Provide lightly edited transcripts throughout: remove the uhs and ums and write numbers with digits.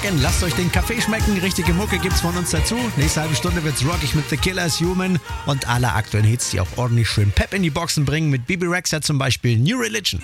Morgen. Lasst euch den Kaffee schmecken. Richtige Mucke gibt's von uns dazu. Nächste halbe Stunde wird's rockig mit The Killers, Human und alle aktuellen Hits, die auch ordentlich schön Pep in die Boxen bringen. Mit Bibi Rexha zum Beispiel New Religion.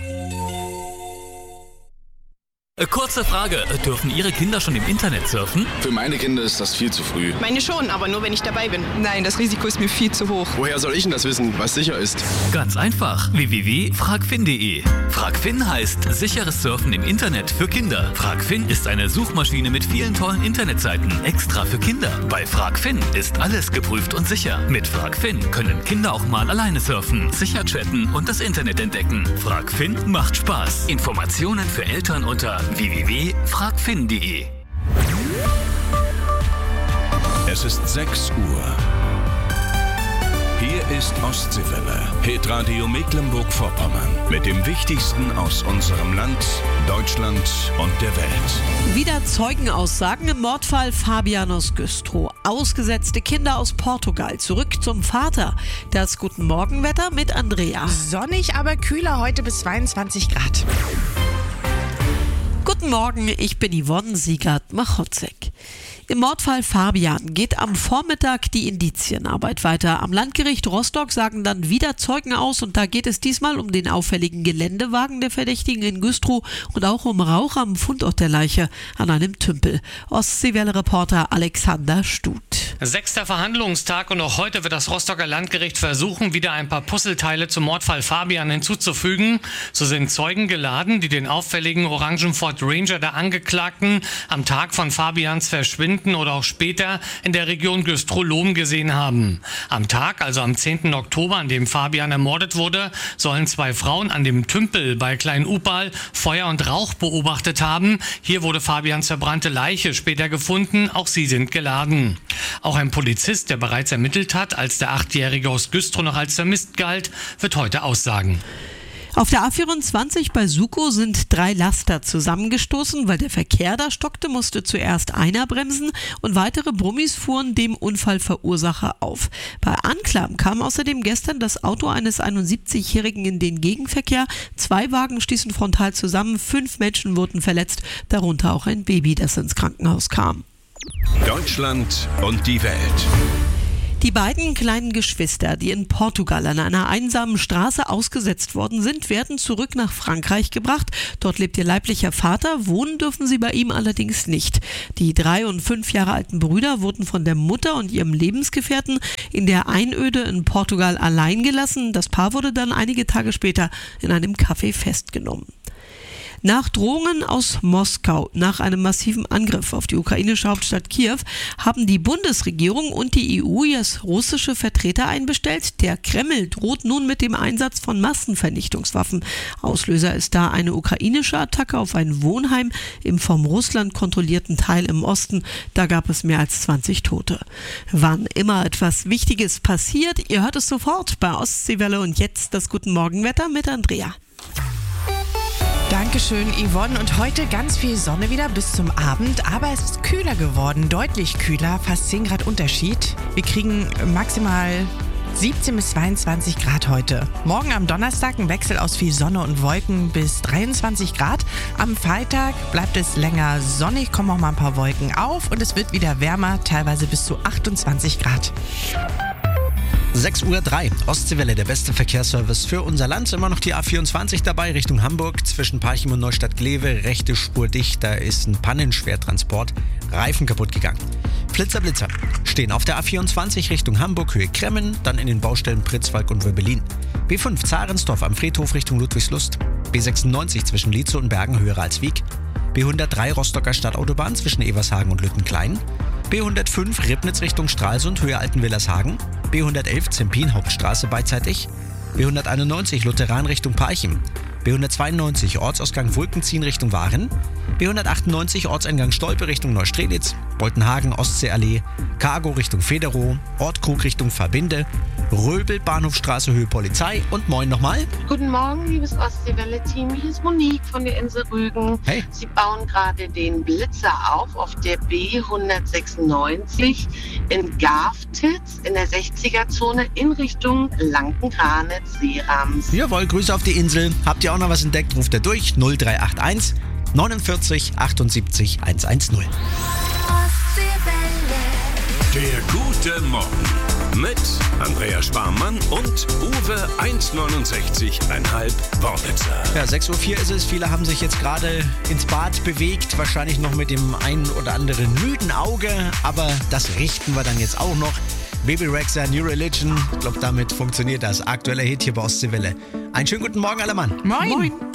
Kurze Frage, dürfen Ihre Kinder schon im Internet surfen? Für meine Kinder ist das viel zu früh. Meine schon, aber nur wenn ich dabei bin. Nein, das Risiko ist mir viel zu hoch. Woher soll ich denn das wissen, was sicher ist? Ganz einfach, www.fragfin.de. Fragfin heißt sicheres Surfen im Internet für Kinder. Fragfin ist eine Suchmaschine mit vielen tollen Internetseiten, extra für Kinder. Bei Fragfin ist alles geprüft und sicher. Mit Fragfin können Kinder auch mal alleine surfen, sicher chatten und das Internet entdecken. Fragfin macht Spaß. Informationen für Eltern unter www.fragfin.de. Es ist 6 Uhr. Hier ist Ostseewelle, Hitradio Mecklenburg-Vorpommern. Mit dem Wichtigsten aus unserem Land, Deutschland und der Welt. Wieder Zeugenaussagen im Mordfall Fabian aus Güstrow. Ausgesetzte Kinder aus Portugal. Zurück zum Vater. Das Guten Morgenwetter mit Andrea. Sonnig, aber kühler heute bis 22 Grad. Guten Morgen, ich bin Yvonne Siegert-Machotzek. Im Mordfall Fabian geht am Vormittag die Indizienarbeit weiter. Am Landgericht Rostock sagen dann wieder Zeugen aus und da geht es diesmal um den auffälligen Geländewagen der Verdächtigen in Güstrow und auch um Rauch am Fundort der Leiche an einem Tümpel. Ostseewelle-Reporter Alexander Stut. 6. Verhandlungstag und auch heute wird das Rostocker Landgericht versuchen, wieder ein paar Puzzleteile zum Mordfall Fabian hinzuzufügen. So sind Zeugen geladen, die den auffälligen orangen Ford Ranger der Angeklagten am Tag von Fabians Verschwinden oder auch später in der Region Güstrow-Lohm gesehen haben. Am Tag, also am 10. Oktober, an dem Fabian ermordet wurde, sollen 2 Frauen an dem Tümpel bei Klein-Upal Feuer und Rauch beobachtet haben. Hier wurde Fabians verbrannte Leiche später gefunden. Auch sie sind geladen. Auch ein Polizist, der bereits ermittelt hat, als der 8-Jährige aus Güstrow noch als vermisst galt, wird heute aussagen. Auf der A24 bei Sukow sind 3 Laster zusammengestoßen. Weil der Verkehr da stockte, musste zuerst einer bremsen und weitere Brummis fuhren dem Unfallverursacher auf. Bei Anklam kam außerdem gestern das Auto eines 71-Jährigen in den Gegenverkehr. 2 Wagen stießen frontal zusammen, 5 Menschen wurden verletzt, darunter auch ein Baby, das ins Krankenhaus kam. Deutschland und die Welt. Die beiden kleinen Geschwister, die in Portugal an einer einsamen Straße ausgesetzt worden sind, werden zurück nach Frankreich gebracht. Dort lebt ihr leiblicher Vater, wohnen dürfen sie bei ihm allerdings nicht. Die 3 und 5 Jahre alten Brüder wurden von der Mutter und ihrem Lebensgefährten in der Einöde in Portugal allein gelassen. Das Paar wurde dann einige Tage später in einem Café festgenommen. Nach Drohungen aus Moskau nach einem massiven Angriff auf die ukrainische Hauptstadt Kiew haben die Bundesregierung und die EU jetzt russische Vertreter einbestellt. Der Kreml droht nun mit dem Einsatz von Massenvernichtungswaffen. Auslöser ist da eine ukrainische Attacke auf ein Wohnheim im vom Russland kontrollierten Teil im Osten. Da gab es mehr als 20 Tote. Wann immer etwas Wichtiges passiert, ihr hört es sofort bei Ostseewelle und jetzt das Guten Morgenwetter mit Andrea. Dankeschön, Yvonne. Und heute ganz viel Sonne wieder bis zum Abend. Aber es ist kühler geworden, deutlich kühler, fast 10 Grad Unterschied. Wir kriegen maximal 17 bis 22 Grad heute. Morgen am Donnerstag ein Wechsel aus viel Sonne und Wolken bis 23 Grad. Am Freitag bleibt es länger sonnig, kommen auch mal ein paar Wolken auf und es wird wieder wärmer, teilweise bis zu 28 Grad. 6:03 Uhr, Ostseewelle, der beste Verkehrsservice für unser Land. Immer noch die A24 dabei, Richtung Hamburg, zwischen Parchim und Neustadt-Glewe, rechte Spur dicht, da ist ein Pannenschwertransport, Reifen kaputt gegangen. Blitzer stehen auf der A24 Richtung Hamburg, Höhe Kremmen, dann in den Baustellen Pritzwalk und Wöbbelin. B5 Zarensdorf am Friedhof Richtung Ludwigslust, B96 zwischen Lietzow und Bergen, Höhe Ralswiek, B103 Rostocker Stadtautobahn zwischen Evershagen und Lüttenklein, B105 Ribnitz Richtung Stralsund, Höhe Altenwillershagen, B111 Zempin Hauptstraße beidseitig, B191 Lutheran Richtung Parchim, B192 Ortsausgang Wulkenziehen Richtung Waren, B198 Ortseingang Stolpe Richtung Neustrelitz, Boltenhagen Ostseeallee, Cargo Richtung Federow, Ortkrug Richtung Verbinde, Röbel Bahnhofstraße Höhe Polizei und moin nochmal. Guten Morgen, liebes Ostseewelle-Team. Hier ist Monique von der Insel Rügen. Hey. Sie bauen gerade den Blitzer auf der B196 in Garftitz in der 60er-Zone in Richtung Lanken-Granitz-Seerams. Jawohl, Grüße auf die Insel. Habt ihr auch noch was entdeckt, ruft er durch 0381 49 78 110. Der gute Morgen mit Andrea Sparmann und Uwe 1,69,5 Wornitzer. Ja, 6.04 Uhr ist es. Viele haben sich jetzt gerade ins Bad bewegt. Wahrscheinlich noch mit dem einen oder anderen müden Auge. Aber das richten wir dann jetzt auch noch. Baby Rexha, New Religion. Ich glaube, damit funktioniert das. Aktueller Hit hier bei Ostseewelle. Einen schönen guten Morgen, alle Mann. Moin.